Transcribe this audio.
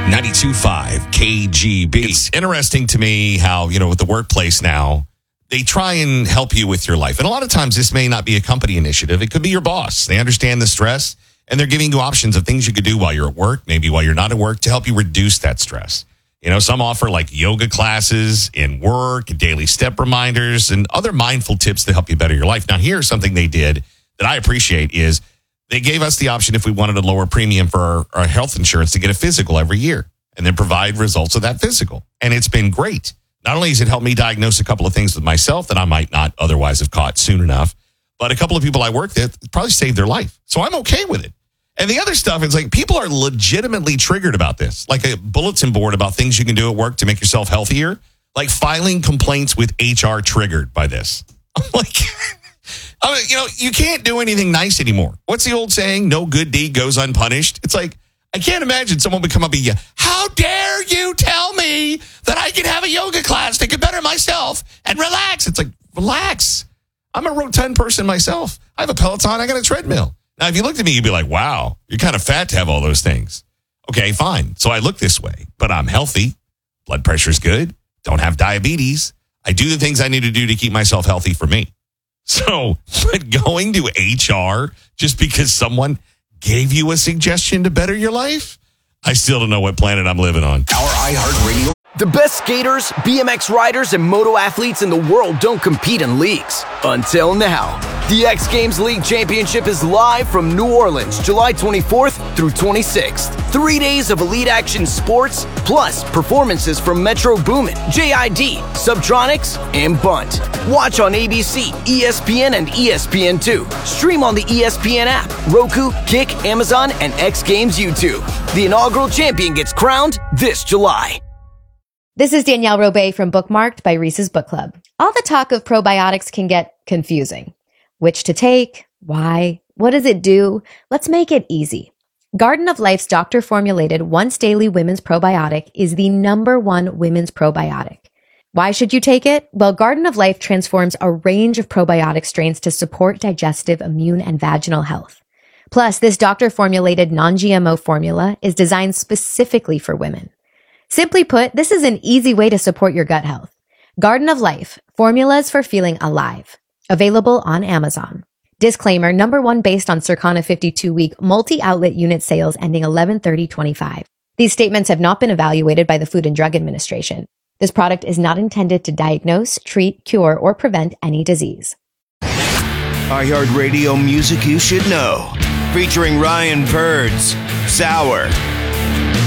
92.5 KGB. It's interesting to me how, with the workplace now, they try and help you with your life. And a lot of times this may not be a company initiative. It could be your boss. They understand the stress and they're giving you options of things you could do while you're at work, maybe while you're not at work, to help you reduce that stress. Some offer like yoga classes in work, daily step reminders, and other mindful tips to help you better your life. Now, here's something they did that I appreciate is they gave us the option if we wanted a lower premium for our health insurance to get a physical every year and then provide results of that physical. And it's been great. Not only has it helped me diagnose a couple of things with myself that I might not otherwise have caught soon enough, but a couple of people I worked with probably saved their life. So I'm okay with it. And the other stuff is like people are legitimately triggered about this, like a bulletin board about things you can do at work to make yourself healthier, like filing complaints with HR triggered by this. I'm like, you can't do anything nice anymore. What's the old saying? No good deed goes unpunished. It's like, I can't imagine someone would come up and you, how dare you tell me that I can have a yoga class to get better myself and relax? It's like, relax. I'm a rotund person myself. I have a Peloton. I got a treadmill. Now, if you looked at me, you'd be like, wow, you're kind of fat to have all those things. Okay, fine. So I look this way, but I'm healthy. Blood pressure's good. Don't have diabetes. I do the things I need to do to keep myself healthy for me. So, but going to HR just because someone gave you a suggestion to better your life? I still don't know what planet I'm living on. Our iHeartRadio. The best skaters, BMX riders, and moto athletes in the world don't compete in leagues. Until now. The X Games League Championship is live from New Orleans, July 24th through 26th. 3 days of elite action sports, plus performances from Metro Boomin, JID, Subtronics, and Bunt. Watch on ABC, ESPN, and ESPN2. Stream on the ESPN app, Roku, Kick, Amazon, and X Games YouTube. The inaugural champion gets crowned this July. This is Danielle Robay from Bookmarked by Reese's Book Club. All the talk of probiotics can get confusing. Which to take? Why? What does it do? Let's make it easy. Garden of Life's doctor-formulated once-daily women's probiotic is the #1 women's probiotic. Why should you take it? Well, Garden of Life transforms a range of probiotic strains to support digestive, immune, and vaginal health. Plus, this doctor-formulated non-GMO formula is designed specifically for women. Simply put, this is an easy way to support your gut health. Garden of Life, formulas for feeling alive. Available on Amazon. Disclaimer, #1 based on Circana 52-week multi-outlet unit sales ending 11/30/25. These statements have not been evaluated by the Food and Drug Administration. This product is not intended to diagnose, treat, cure, or prevent any disease. iHeartRadio music you should know. Featuring Ryan Birds, Sour,